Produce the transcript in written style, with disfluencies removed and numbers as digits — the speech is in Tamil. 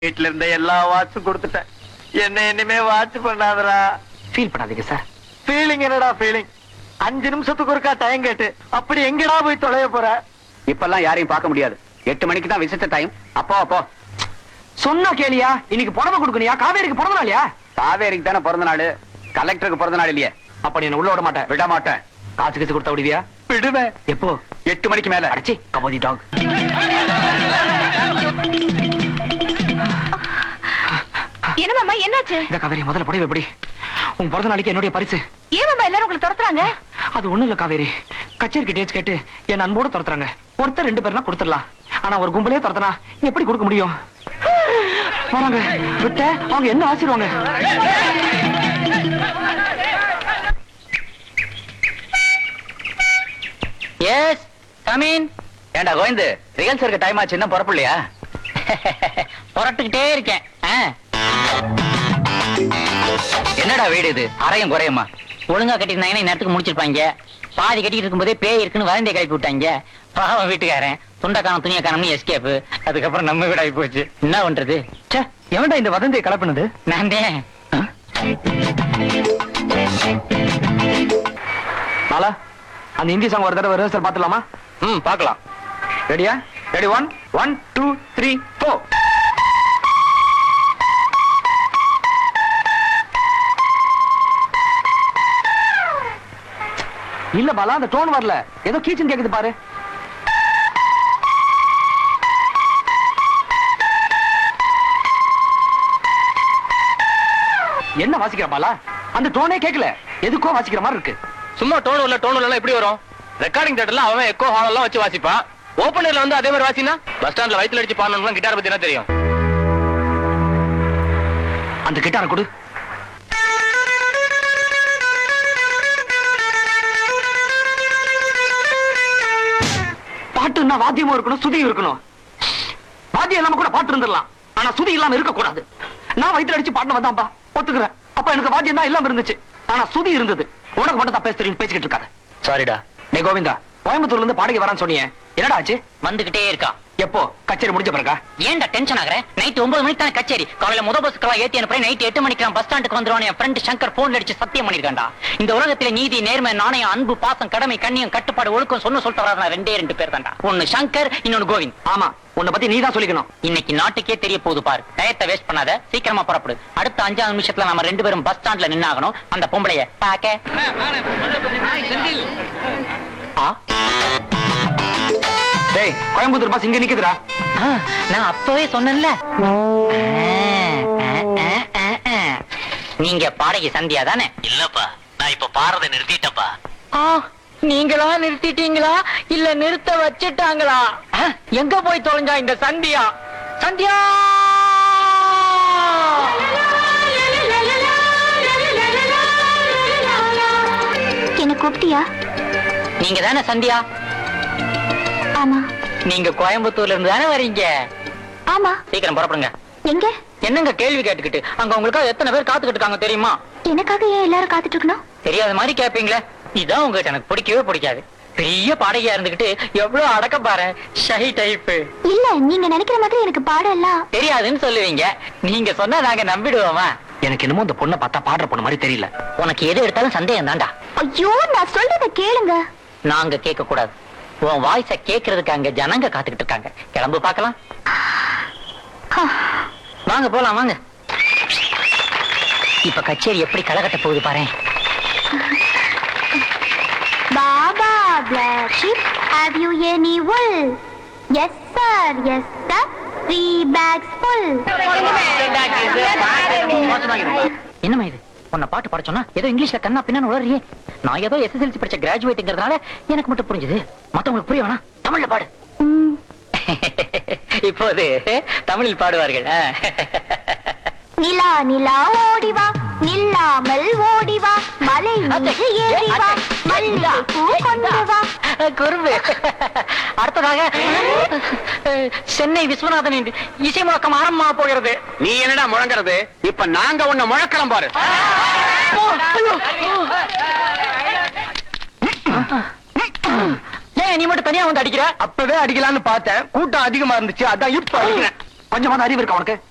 வீட்டுல இருந்த எல்லா வாட்சும் கொடுத்துட்டேன். என்ன இனிமே வாட்ச் பண்ணாதடா. ஃபீல் பண்ணாதீங்க சார். ஃபீலிங் என்னடா ஃபீலிங்? 5 நிமிஷத்துக்கு ஒருக்கா டைம் கேட்டு அப்படி எங்கடா போய் தொலைய போற? இப்பெல்லாம் யாரையும் பார்க்க முடியாது. 8 மணிக்கு தான் விசிட்ட டைம். அப்போ சொன்னா கேளியா? இன்னைக்கு புடவை கொடுக்கணியா? காவேரிக்கு பிறந்த நாளியா? காவேரிக்கு தானே பிறந்த நாள், கலெக்டருக்கு பிறந்த நாள் இல்லையே. அப்ப நீ உள்ள விட மாட்டேன். விட மாட்டேன். காசு கீசு கொடுத்த விடுவியா? விடுவேன். எப்போ? 8 மணிக்கு மேல. அடிச்சி கபோதி டாக். என்ன மாமா, என்னாச்சு? இந்த காவேரி முதல்ல புடவை எப்படி? உன் பிறந்த நாளைக்கு என்னுடைய பரிசு. ஏன் மாமா எல்லாரும் உங்களை துரத்துறாங்க? அது ஒண்ணு இல்ல காவேரி, கச்சேரிக்கு டேட்ஸ் கேட்டு என் அன்போட துரத்துறாங்க. ஒருத்தர் 2 பேர்னா கொடுத்துடலாம், ஆனா ஒரு கும்பலே துரத்துனா எப்படி கொடுக்க முடியும்? வராங்க விட்ட அவங்க என்ன ஆசிடுவாங்க? Yes come in. ஏண்டா கோவிந்த், ரிஹர்சலுக்கு டைம் ஆச்சு, இன்னும் புறப்படலையா? புறட்டுக்கிட்டே இருக்கேன். என்னடா வீடு இது, அரையும் குறையுமா? ஒழுங்கா கட்டிருந்தாங்கன்னா நேரத்துக்கு முடிச்சிருப்பாங்க. பாதி கட்டிட்டு இருக்கும்போதே பேய் இருக்குன்னு வதந்தியை கிளப்பி விட்டாங்க. பாவம் வீட்டுக்காரன் துண்டக்கானம் துணியக்கானம்னு எஸ்கேப்பு. அதுக்கப்புறம் நம்ம வீடு ஆகி போச்சு. என்ன பண்றது? எவன்டா இந்த வதந்தியை கலப்பினது? நான் தான். மாலா, அந்த ஹிந்தி சாங் ஒரு தடவை ரிஹர்சல் பார்த்துலாமா? பார்க்கலாம். ரெடியா? ரெடி 1 1 2 3 4. இல்ல பாலா, அந்த டோன் வரல, ஏதோ கீச்சன் கேக்குது பாரு. என்ன வாசிக்கிற பாலா? அந்த டோனே கேட்கல, எதுக்கோ வாசிக்கிற மாதிரி இருக்கு. சும்மா டோன் இல்ல எப்படி வரும்? ரெக்கார்டிங் தியேட்டர்ல அவன் எக்கோ ஹால் எல்லாம் வச்சு வாசிப்பான். ஓபனர்ல வந்து அதே மாதிரி வாசினா பஸ் ஸ்டாண்ட்ல வயித்துல அடிச்சு பாடணும். கிட்டார் பத்தி என்ன தெரியும்? அந்த கிட்டாரை கொடு. பாட்டுன்னா வாத்தியமும் இருக்கணும், சுதியும் இருக்கணும். வாத்தியம் இல்லாம கூட பாட்டு இருந்துடலாம், ஆனா சுதி இல்லாம இருக்க கூடாது. நான் வயித்துல அடிச்சு பாட்டு வந்தான்பா, ஒத்துக்கிறேன். அப்ப எனக்கு வாத்தியம் தான் இல்லாம இருந்துச்சு, ஆனா சுதி இருந்தது. உனக்கு மட்டும் தான் பேச தெரியும், பேசிக்கிட்டு இருக்காரு. சாரிடா. டே கோவிந்தா, கோயம்புத்தூர்ல இருந்து பாடகி வரான்னு சொன்னீங்க, என்னடா ஆச்சு? வந்துகிட்டே இருக்கா. எப்போ? கச்சேரி முடிஞ்ச பிறகா? ஏன்டா டென்ஷன் ஆகுற? நைட் 9 மணிக்கு தான் கச்சேரி. காலையில முத பஸ்க்கெல்லாம் ஏத்தி அனுப்புறேன். நைட் 8 மணிக்கு நான் பஸ் ஸ்டாண்டுக்கு வந்துருவான். என் ஃப்ரெண்ட் சங்கர் போன்ல அடிச்சு சத்தியம் பண்ணிருக்காண்டா. இந்த உலகத்துல நீதி, நேர்மை, நாணயம், அன்பு, பாசம், கடமை, கண்ணியம், கட்டுப்பாடு, ஒழுக்கம் சொல்லிட்டு வராது 2 பேர் தான்டா. ஒன்னு சங்கர், இன்னொன்னு கோவிந்த். ஆமா, உன்னை பத்தி நீ தான் சொல்லிக்கணும். இன்னைக்கு நாட்டுக்கே தெரிய போகுது பாரு. டயத்தை வேஸ்ட் பண்ணாத, சீக்கிரமா புறப்படு. அடுத்த 5 நிமிஷத்துல நம்ம 2 பேரும் பஸ் ஸ்டாண்ட்ல நின்னாகணும். அந்த பொம்பளைய பாக்க. டேய், கோயம்புத்தூர் பஸ் இங்க நிக்குதுடா. நான் அப்பவே சொன்னேன்ல. நீங்க பாடகி சந்தியா தானே? இல்லப்பா, நான் இப்ப பாடுறதை நிறுத்திட்டப்பா. நீங்களா நிறுத்திட்டீங்களா இல்ல நிறுத்த வச்சிட்டாங்களா? எங்க போய் தொலைஞ்சா இந்த சந்தியா? சந்தியா! என்ன கூப்பிட்டியா? நீங்க தானே சந்தியா? ஆமா. நீங்க கோயம்புத்தூர்ல இருந்து தானே வரீங்க? ஆமா. சீக்கிரம் புறப்படுங்க. எங்க? என்னங்க கேள்வி கேட்டுக்கிட்டு? அங்க உங்களுக்காக எத்தனை பேர் காத்துக்கிட்டு இருக்காங்க தெரியுமா? எனக்காக ஏன் எல்லாரும் காத்துட்டு இருக்கணும்? தெரியாத மாதிரி கேட்பீங்களே. இதான் உங்ககிட்ட எனக்கு பிடிக்கவே பிடிக்காது. பெரிய பாடகியா இருந்துகிட்டு எவ்வளவு அடக்க பாரு, ஷை டைப். இல்ல, நீங்க நினைக்கிற மாதிரி எனக்கு பாடலாம் தெரியாதுன்னு சொல்லுவீங்க. நீங்க சொன்னா நாங்க நம்பிடுவோமா? எனக்கு என்னமோ இந்த பொண்ணை பார்த்தா பாடுற பொண்ணு மாதிரி தெரியல. உனக்கு எது எடுத்தாலும் சந்தேகம் தான்டா. ஐயோ, நான் சொல்றத கேளுங்க. நாங்க கேட்க கூடாது. உன் வாய்ஸ கேட்கறதுக்கு அங்க ஜனங்க காத்துக்கிட்டு இருக்காங்க. கிளம்பு பாக்கலாம். வாங்க போலாம் வாங்க. இப்ப கச்சேரி எப்படி களகட்ட போகுது பாரு. Baba black sheep, have you any wool? Yes sir, yes sir, 3 bags full. என்னமா இது? உன்னை பாட்டு பாட சொன்னா ஏதோ இங்கிலீஷ்ல கண்ணா பின்னான்னு உளறியே. நான் ஏதோ SSLC படிச்ச கிராஜுவேட்ங்கிறதுனால எனக்கு மட்டும் புரிஞ்சுது, மத்தவங்களுக்கு புரிய வேணா. தமிழ்ல பாடு. இப்போது தமிழில் பாடுவார்கள். நிலா நிலா ஓடிவா, நில்லாமல் ஓடிவா, மலை மீது ஏறிவா, மல்லிகை பூ கொண்டு வா. குறும்பு. அடுத்ததாக சென்னை விஸ்வநாதனின் இசை முழக்கம் ஆரம்பமாக போகிறது. நீ என்னடா முழங்குறது? இப்ப நாங்க உன்னை முழக்கலாம் பாரு. ஏன் நீ மட்டும் தனியா வந்து அடிக்கிற? அப்பவே அடிக்கலான்னு பார்த்தேன், கூட்டம் அதிகமா இருந்துச்சு, அதான் இப்ப அடிக்கிறேன். கொஞ்சமா அறிவு இருக்கா உனக்கு?